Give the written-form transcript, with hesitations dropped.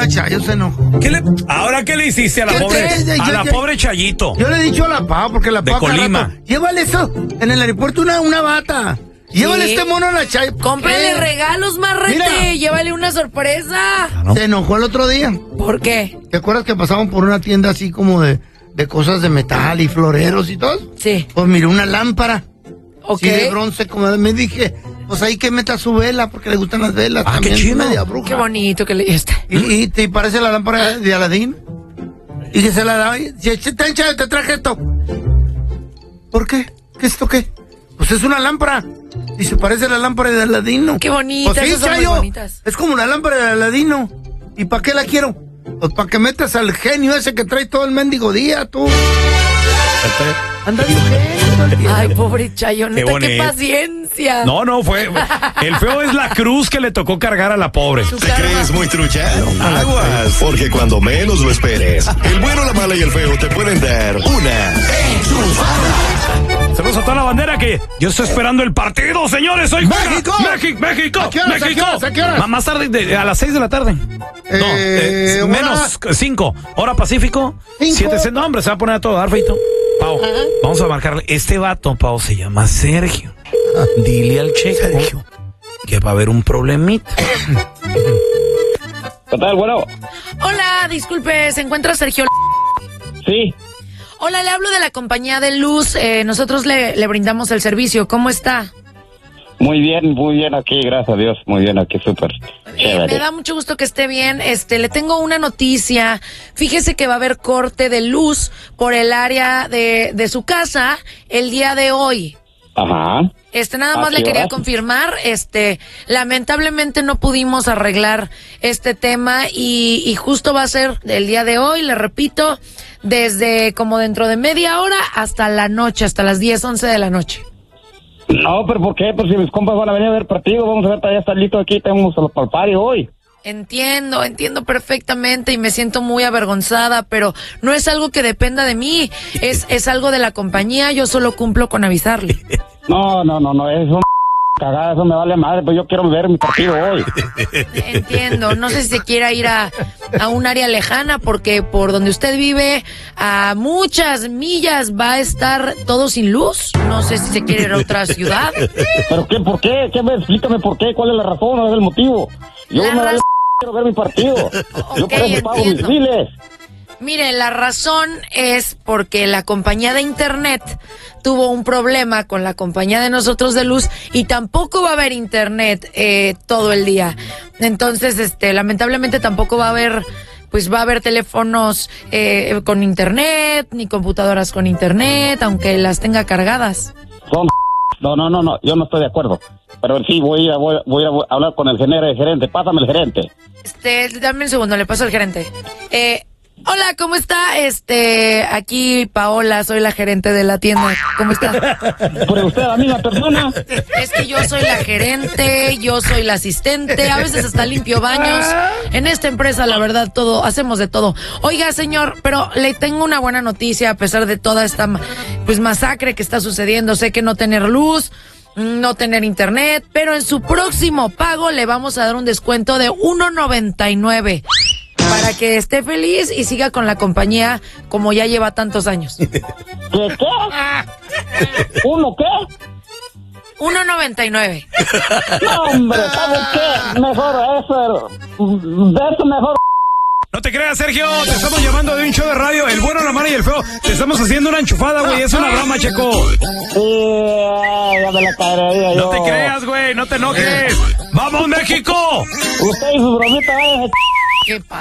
la Chayo se enojó. ¿Ahora qué le hiciste a la pobre Chayito? Yo le he dicho a la Pau, porque la Pau de Colima. Llévale eso, en el aeropuerto una bata. Llévale este mono a la Chayo. Cómprale regalos, Marrete. Mira. Llévale una sorpresa. ¿No? Se enojó el otro día. ¿Por qué? ¿Te acuerdas que pasamos por una tienda así como de cosas de metal y floreros y todo? Sí. Pues miré una lámpara. Ok. Sí, de bronce, como me dije, pues ahí que meta su vela, porque le gustan las velas. También, qué chido. Media bruja. Qué bonito que le está. Y te parece la lámpara de Aladín. Y que se la da. Chayo, te traje esto. ¿Por qué? ¿Qué es esto qué? Pues es una lámpara. Y se parece a la lámpara de Aladino. Qué bonita, pues sí, esas son muy bonitas. Es como la lámpara de Aladino. ¿Y para qué la quiero? Pues para que metas al genio ese que trae todo el mendigo día, tú. Anda bien genio. Ay, pobre Chayo, neta, qué paciencia. No, fue. El feo es la cruz que le tocó cargar a la pobre. ¿Te crees muy trucha? Aguas, porque cuando menos lo esperes, el bueno, la mala y el feo te pueden dar una enchufada. Saludos a toda la bandera que yo estoy esperando el partido, señores. Hoy ¡México! ¡México! ¿A qué horas? ¿A qué horas? Más tarde, a las 6 de la tarde. Menos 5. Hora Pacífico. 7. No, hombre, se va a poner a todo dar, feito. Pau, vamos a marcarle. Este vato, Pau, se llama Sergio. Dile al Checo que va a haber un problemita. ¿Qué tal, bueno? Hola, disculpe, ¿se encuentra Sergio? Sí. Hola, le hablo de la compañía de luz. Nosotros le brindamos el servicio. ¿Cómo está? Muy bien aquí, gracias a Dios. Muy bien aquí, súper. Me da mucho gusto que esté bien. Le tengo una noticia. Fíjese que va a haber corte de luz por el área de su casa el día de hoy. Ajá. Nada más le quería confirmar, lamentablemente no pudimos arreglar este tema y justo va a ser el día de hoy, le repito, desde como dentro de media hora hasta la noche, hasta las 10, 11 de la noche. No, pero ¿por qué? Pues si mis compas van a venir a ver partido, vamos a ver, ya está listo aquí, tenemos a los palpari hoy. Entiendo perfectamente y me siento muy avergonzada, pero no es algo que dependa de mí, es algo de la compañía, yo solo cumplo con avisarle. No, eso cagada, eso me vale madre, pues yo quiero ver mi partido hoy. Entiendo, no sé si se quiera ir a un área lejana, porque por donde usted vive, a muchas millas va a estar todo sin luz, no sé si se quiere ir a otra ciudad. ¿Pero qué? ¿Por qué? Explícame por qué, cuál es la razón, cuál es el motivo. Yo quiero ver mi partido. Yo por eso pago mis biles. Mire, la razón es porque la compañía de internet tuvo un problema con la compañía de nosotros de luz y tampoco va a haber internet todo el día. Entonces, lamentablemente tampoco va a haber teléfonos con internet, ni computadoras con internet, aunque las tenga cargadas. No, yo no estoy de acuerdo. Pero sí, voy a hablar con el gerente. Pásame el gerente. Dame un segundo, le paso al gerente. Hola, ¿cómo está? Aquí Paola, soy la gerente de la tienda. ¿Cómo está? ¿Pero usted la misma persona? Es que yo soy la gerente, yo soy la asistente, a veces hasta limpio baños. En esta empresa, la verdad, hacemos de todo. Oiga, señor, pero le tengo una buena noticia a pesar de toda esta masacre que está sucediendo. Sé que no tener luz, no tener internet, pero en su próximo pago le vamos a dar un descuento de $1.99 para que esté feliz y siga con la compañía como ya lleva tantos años. ¿Qué? ¿Uno qué? $1.99. No, hombre, ¿sabes qué? Mejor eso, de eso mejor. No te creas, Sergio, te estamos llamando de un show de radio, el bueno, la mala y el feo. Te estamos haciendo una enchufada, güey, es una broma, Checo. Ya me la caería yo. No te creas, güey, no te enojes. ¡Vamos, México! Usted y su bromita, ¿Qué pasa?